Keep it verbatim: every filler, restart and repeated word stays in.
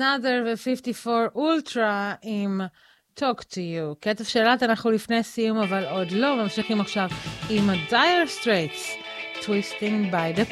Another ו-חמישים וארבע Ultra עם Talk to You. קטע שאלת, אנחנו לפני סיום אבל עוד לא, ממשיכים עכשיו עם ה-Dire Straits, Twisting by the